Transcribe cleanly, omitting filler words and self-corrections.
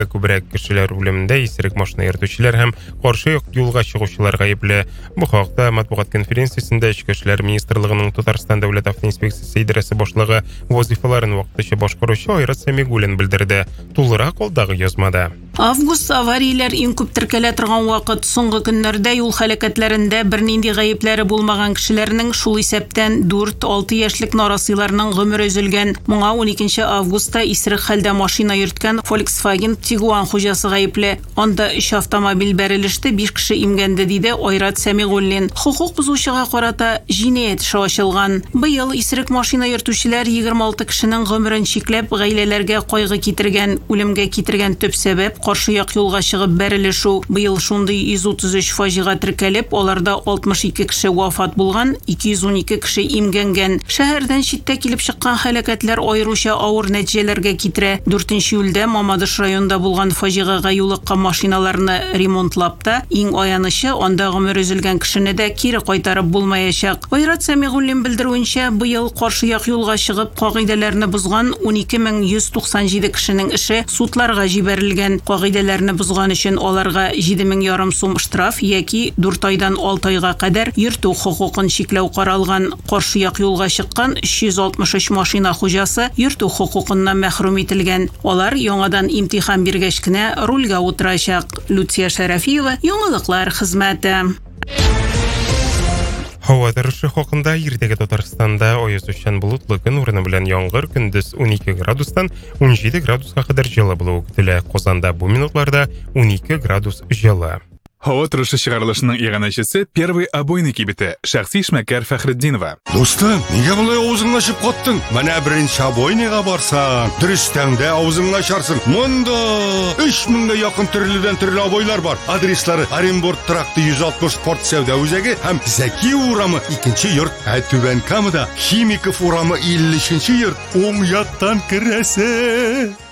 Күбрәк кешеләр үлемендә исерек машина йөртүчеләр һәм каршы юлга чыгучылар гаепле. Бу хакта матбугат конференциясендә Эчке эшләр министрлыгының Татарстан дәүләт автоинспекциясе идарәсе башлыгы вазифаларын вакытлыча башкаручы Айрат Сәмигуллин белдерде. Тулырак алдагы язмада. Август аварияләр иң күп теркәлә торган вакыт. Соңгы көннәрдә юл һәлакәтләрендә бернинди гаепләре булмаган кешеләрнең шул исәптән 4-6 яшьлек нарасыйларның гомере өзелгән. Моңа 12 августта исерек хәлдә машина йөрткән Volkswagen Tiguan хуҗасы гаепле. Анда 3 автомобиль бәрелеште, 5 кеше имгәнде, диде Айрат Сәмигуллин. Хукук бузучыга карата җинаять эше ачылган. Быел исерек машина йөртүчеләр 26 кешенең гомерен чикләп, гаиләләргә кайгы китергән, үлемгә китергән төп сәбәп каршы як юлга чыгып бәрелешү. Быел шундый 133 фаҗига теркәлеп, аларда 62 кеше вафат булган, 212 кеше имгәнгән. Шәһәрдән читтә килеп чыккан һәлакәтләр аеруча авыр нәтиҗәләргә китерә. 4 июльдә Мамадыш районында булган фаҗигага юлыккан машиналарны ремонтлап та, иң аянычы, анда гомер өзелгән кешене дә кире кайтарып булмаячак. Айрат Сәмигуллин белдерүенчә, быел каршы як юлга чыгып кагыйдәләрне бузган 12197 кешенең эше судларга җибәрелгән. Кагыйдәләрне бузган өчен аларга 7500 сум штраф яки 4 айдан 6 айга кадәр йөртү хукукын чикләү каралган. Каршы як юлга чыккан 363 машина хуҗасы йөртү хукукыннан мәхрүм ителгән. Алар яңадан имтихан биргәч кенә рульгә утырачак. Люция Шәрәфиева, яңалыклар хезмәте. Һава торышы хакында иртәгә Татарстанда аязучан болытлы көн урыны белән яңгыр, көндез 12 градустан 17 градуска кадәр җылы булуы көтелә. Казанда бу минутларда 12 градус җылы. Һава торышы чыгарылышының иганәчесе первый обойный кибете шәхси эшмәкәр Фәхретдинова. Достым, нигә болай авызыңны ачып каттың? Менә беренче обойныйга барсаң, дөрестән дә авызыңны ачарсың. Монда 3000гә якын төрледән төрле обойлар бар. Адреслары: Оренбург тракты 160 спорт сәүдә үзәге һәм Зәки урамы 2нче йорт. Түбән Камада Химиков урамы 50нче йорт. Уң яктан керәсе.